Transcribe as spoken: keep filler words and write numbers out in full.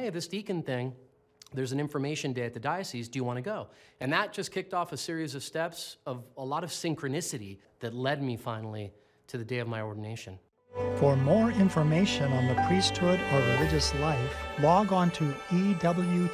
hey, this deacon thing, there's an information day at the diocese, do you want to go? And that just kicked off a series of steps of a lot of synchronicity that led me finally to the day of my ordination. For more information on the priesthood or religious life, log on to E W